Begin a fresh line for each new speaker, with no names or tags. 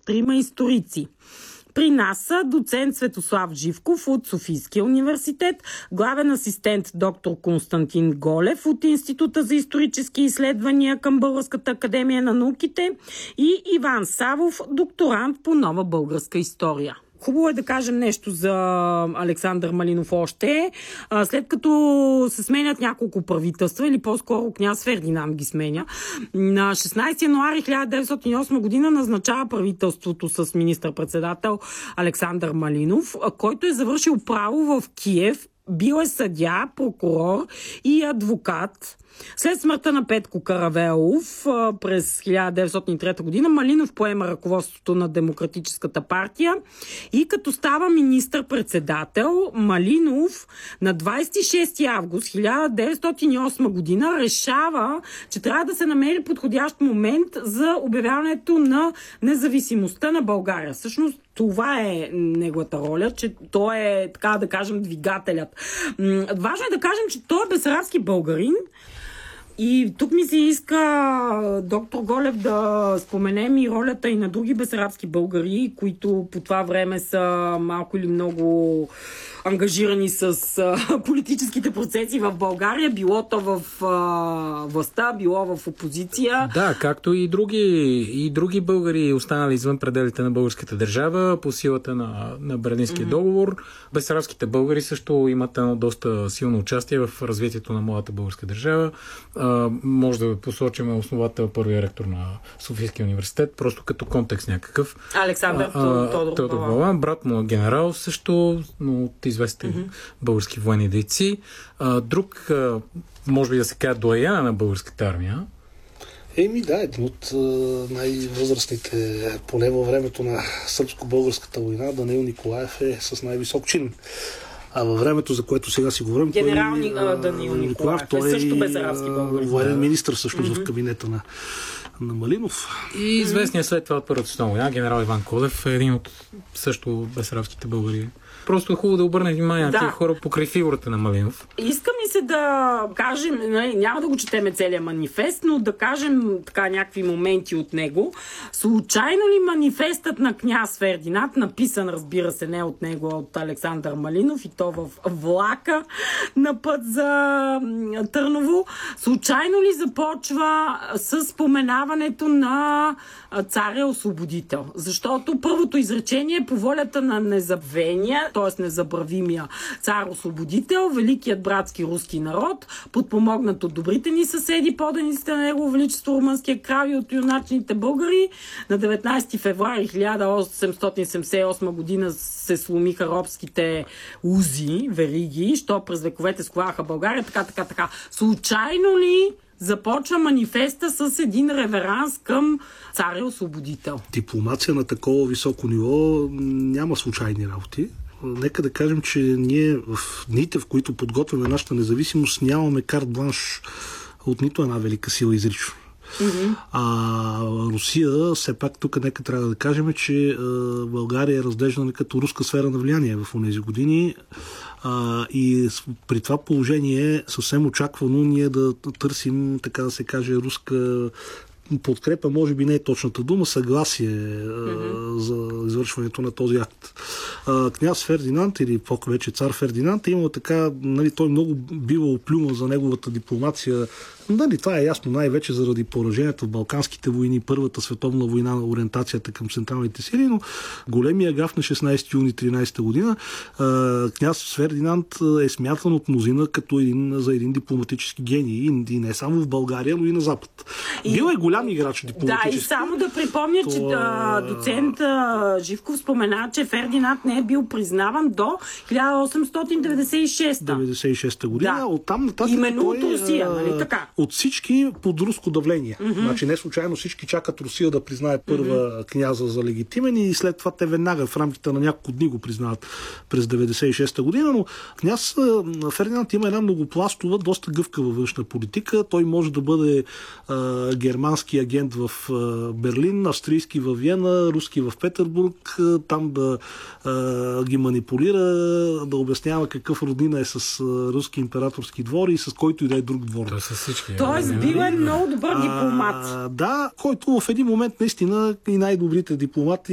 трима историци. При нас са доцент Светослав Живков от Софийския университет, главен асистент доктор Константин Голев от Института за исторически изследвания към Българската академия на науките и Иван Савов, докторант по нова българска история. Хубаво е да кажем нещо за Александър Малинов още. След като се сменят няколко правителства, или по-скоро княз Фердинанд ги сменя, на 16 януари 1908 година назначава правителството с министър-председател Александър Малинов, който е завършил право в Киев, бил е съдия, прокурор и адвокат. След смъртта на Петко Каравелов през 1903 година Малинов поема ръководството на Демократическата партия и като става министър-председател, Малинов на 26 август 1908 година решава, че трябва да се намери подходящ момент за обявяването на независимостта на България. Всъщност това е неговата роля, че той е, така да кажем, двигателят. Важно е да кажем, че той е бесарабски българин. И тук ми се иска, доктор Голев, да споменем и ролята и на други бесарабски българи, които по това време са малко или много ангажирани с политическите процеси в България, било то в властта, било в опозиция.
Да, както и други българи, останали извън пределите на българската държава, по силата на Берлинския договор. Бесарабските българи също имат едно доста силно участие в развитието на младата българска държава. Може да посочим основател, първия ректор на Софийския университет, просто като контекст някакъв.
Александър Тодор
Балан, брат му генерал също, но от известни български военни дейци. Друг, може би да се казва, доаяна на българската армия.
Да, един от най-възрастните, поне във времето на сръбско-българската война, Даниил Николаев е с най-висок чин. А във времето, за което сега си говорим,
генерал Даниил Николаев, той е също бесарабски българин.
Военен министър всъщност в кабинета на Малинов.
И известният след това от Първата световна война, генерал Иван Кодев е един от също бесарабските българи. Просто е хубаво да обърне внимание на тези хора покрай фигурата на Малинов.
Иска ми се да кажем, няма да го четеме целият манифест, но да кажем така някакви моменти от него. Случайно ли манифестът на княз Фердинанд, написан, разбира се, не от него, а от Александър Малинов, и то в влака на път за Търново, случайно ли започва с споменаването на царя освободител? Защото първото изречение е по волята на незабвения, т.е. незабравимия цар-освободител, великият братски руски народ, подпомогнат от добрите ни съседи, поданиците на Негово величество румънския крал и от юначните българи. На 19 февруари 1878 година се сломиха робските узи, вериги, що през вековете сковаха България, така. Случайно ли започва манифеста с един реверанс към царя-освободител?
Дипломация на такова високо ниво няма случайни работи. Нека да кажем, че ние в дните, в които подготвяме нашата независимост, нямаме карт-бланш от нито една велика сила изрично. А Русия, все пак тук нека трябва да кажем, че България е разглеждана като руска сфера на влияние в тези години. И при това положение съвсем очаквано ние да търсим, така да се каже, руска подкрепа, може би не е точната дума, съгласие за извършването на този акт. Княз Фердинанд, или по-вече цар Фердинанд, е имал така, той много бива оплюман за неговата дипломация. Това е ясно най-вече заради поражението в Балканските войни, Първата световна война, на ориентацията към централните сили, но големия гаф на 16 юни 13 година княз Фердинанд е смятан от мнозина като за един дипломатически гений. И не само в България, но и на Запад. Бил е голям играч дипломатически.
Да, и само да припомня, че доцент Живков спомена, че Фердинанд не е бил признаван до 1896
година.
Да.
Оттам нататък
именно от Русия, нали така?
От всички под руско давление. Значи не случайно всички чакат Русия да признае първа княза за легитимен и след това те веднага в рамките на няколко дни го признават през 96-та година, но княз Фердинанд има една многопластова, доста гъвкава външна политика. Той може да бъде германски агент в Берлин, австрийски в Виена, руски в Петербург, там да ги манипулира, да обяснява какъв роднина е с руски императорски двор и с който и да е друг двор.
Тоест бил е много добър дипломат.
Да, който в един момент наистина и най-добрите дипломати